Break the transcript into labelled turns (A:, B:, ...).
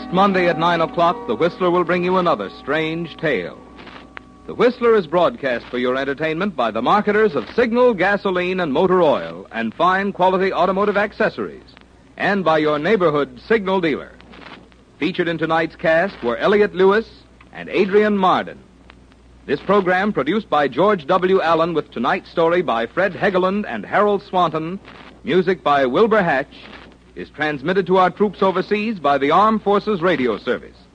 A: Next Monday at 9 o'clock, The Whistler will bring you another strange tale. The Whistler is broadcast for your entertainment by the marketers of Signal, gasoline, and motor oil, and fine quality automotive accessories, and by your neighborhood Signal dealer. Featured in tonight's cast were Elliott Lewis and Adrian Marden. This program, produced by George W. Allen, with tonight's story by Fred Hegeland and Harold Swanton, music by Wilbur Hatch, is transmitted to our troops overseas by the Armed Forces Radio Service.